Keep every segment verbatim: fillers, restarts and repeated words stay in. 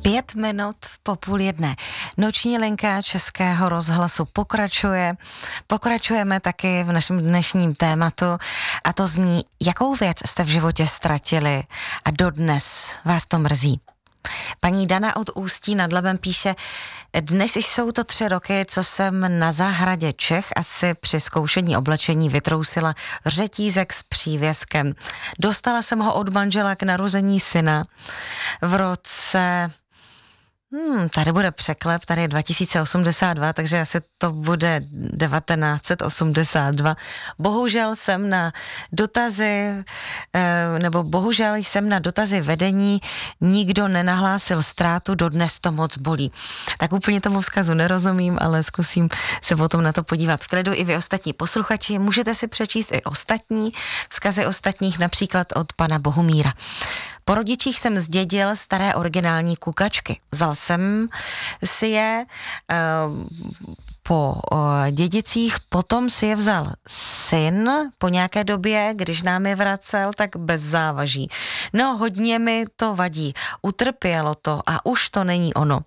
Pět minut po půl jedné. Noční linka Českého rozhlasu pokračuje. Pokračujeme taky v našem dnešním tématu a to zní, jakou věc jste v životě ztratili a dodnes vás to mrzí. Paní Dana od Ústí nad Labem píše, dnes jsou to tři roky, co jsem na zahradě Čech asi při zkoušení oblečení vytrousila řetízek s přívěskem. Dostala jsem ho od manžela k narození syna v roce... Hmm, tady bude překlep, tady je dva tisíce osmdesát dva, takže asi to bude devatenáct set osmdesát dva. Bohužel jsem na dotazy, nebo bohužel jsem na dotazy vedení nikdo nenahlásil ztrátu, dodnes to moc bolí. Tak úplně tomu vzkazu nerozumím, ale zkusím se potom na to podívat v klidu. I vy ostatní posluchači, můžete si přečíst i ostatní vzkazy ostatních, například od pana Bohumíra. Po rodičích jsem zdědil staré originální kukačky. Vzal jsem si je po dědicích, potom si je vzal syn po nějaké době, když nám je vracel, tak bez závaží. No, hodně mi to vadí. Utrpělo to a už to není ono.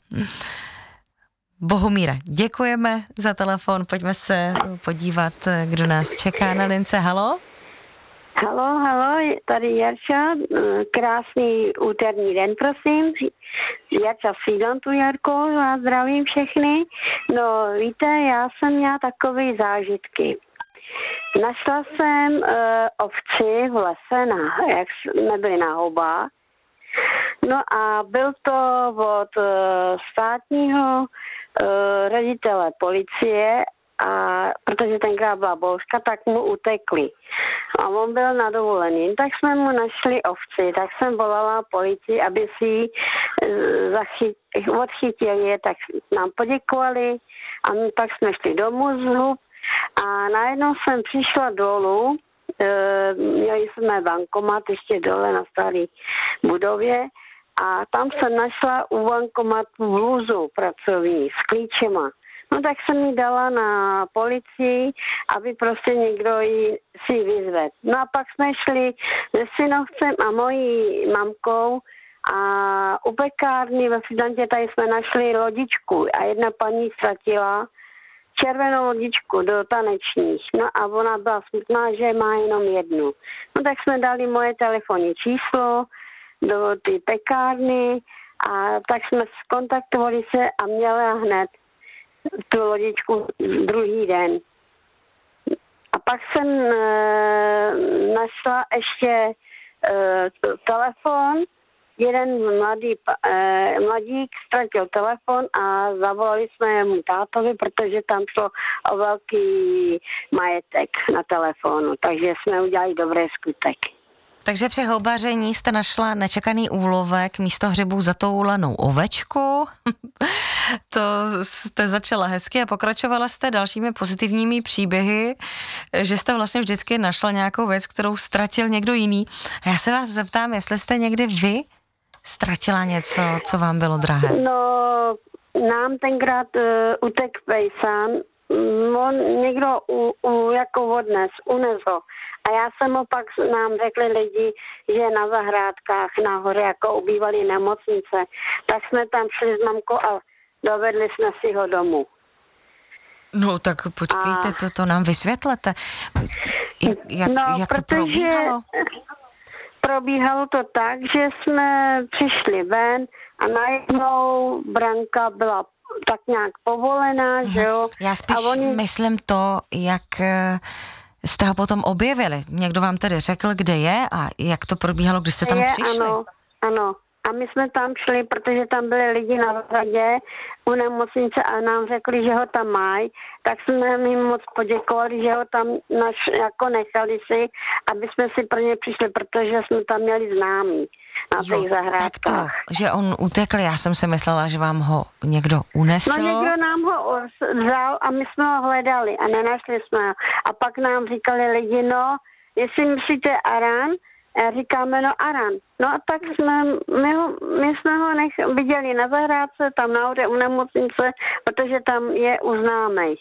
Bohumíre, děkujeme za telefon, pojďme se podívat, kdo nás čeká na lince. Halo? Halo, halo, tady Jarča, krásný úterní den, prosím. Jarča sídlám tu, Jarko, vás zdravím všechny. No, víte, já jsem měla takové zážitky. Našla jsem uh, ovci v lese, na, jak jsme byli na houbách. No a byl to od uh, státního uh, ředitele policie, a protože tenkrát byla bouřka, tak mu utekli. A on byl na dovolený. Tak jsme mu našli ovci, tak jsem volala policii, aby si ji zachyt, odchytili, tak nám poděkovali a pak jsme šli domů z hub a najednou jsem přišla dolů, e, měli jsme bankomat ještě dole na staré budově a tam jsem našla u bankomatu bluzu pracovní s klíčema. No tak jsem ji dala na policii, aby prostě někdo ji si vyzvedl. No a pak jsme šli se synovcem a mojí mamkou a u pekárny ve Fidantě tady jsme našli lodičku a jedna paní ztratila červenou lodičku do tanečních. No a ona byla smutná, že má jenom jednu. No tak jsme dali moje telefonní číslo do té pekárny a tak jsme skontaktovali se a měla hned tu lodičku druhý den. A pak jsem e, našla ještě e, telefon. Jeden mladý, e, mladík ztratil telefon a zavolali jsme mu tátovi, protože tam šlo o velký majetek na telefonu. Takže jsme udělali dobrý skutek. Takže při houbaření jste našla nečekaný úlovek místo hřibu zatoulanou ovečku. To jste začala hezky a pokračovala jste dalšími pozitivními příběhy, že jste vlastně vždycky našla nějakou věc, kterou ztratil někdo jiný. A já se vás zeptám, jestli jste někdy vy ztratila něco, co vám bylo drahé. No, nám tenkrát uh, utek pejsán, on někdo u, u, jako odnes, unesl. A já jsem opak, nám řekli lidi, že na zahrádkách nahoře, jako ubývaly nemocnice, tak jsme tam šli s mamkou a dovedli jsme si ho domů. No tak počkejte, a... to, to nám vysvětlete. Jak, jak, no, jak to probíhalo? Probíhalo to tak, že jsme přišli ven a najednou branka byla tak nějak povolená, uh-huh. že jo. Já spíš oni... myslím to, jak... jste ho potom objevili. Někdo vám tedy řekl, kde je a jak to probíhalo, když jste tam je, přišli? Ano, ano. A my jsme tam šli, protože tam byli lidi na zahradě u nemocnice a nám řekli, že ho tam mají, tak jsme jim moc poděkovali, že ho tam naš, jako nechali si, aby jsme si pro ně přišli, protože jsme tam měli známí na jo, těch zahrádkách. Tak to, že on utekl, já jsem si myslela, že vám ho někdo unesl. No někdo nám ho vzal a my jsme ho hledali a nenašli jsme ho. A pak nám říkali lidi, no, jestli myslíte Aran, a říkáme, no Aran. No a tak jsme, my, ho, my jsme ho nech, viděli na zahrádce, tam nahoře u nemocnice, protože tam je u známých.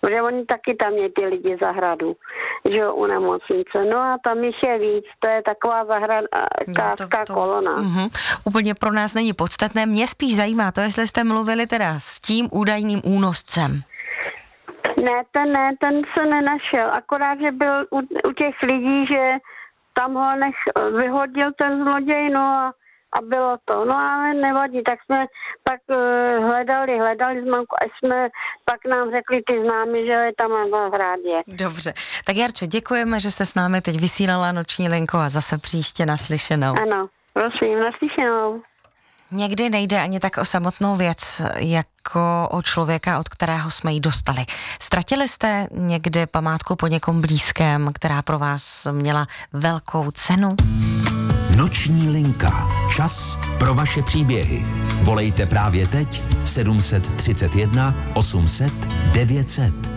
protože oni taky tam měli ty lidi zahradu, že jo, u nemocnice. No a tam jich je víc, to je taková zahrádkářská no, kolona. Uh-huh. Úplně pro nás není podstatné, mě spíš zajímá to, jestli jste mluvili teda s tím údajným únoscem. Ne, ten ne, ten se nenašel, akorát, že byl u, u těch lidí, že tam ho nech, vyhodil ten zloděj, no a, a bylo to. No ale nevadí, tak jsme pak uh, hledali, hledali jsme, až jsme pak nám řekli ty známi, že je tam na zahrádě. Dobře, tak Jarčo, děkujeme, že jste s námi teď vysílala Noční linkou a zase příště naslyšenou. Ano, prosím, naslyšenou. Někdy nejde ani tak o samotnou věc, jako o člověka, od kterého jsme ji dostali. Ztratili jste někdy památku po někom blízkém, která pro vás měla velkou cenu? Noční linka. Čas pro vaše příběhy. Volejte právě teď sedm set třicet jedna osm set devět set.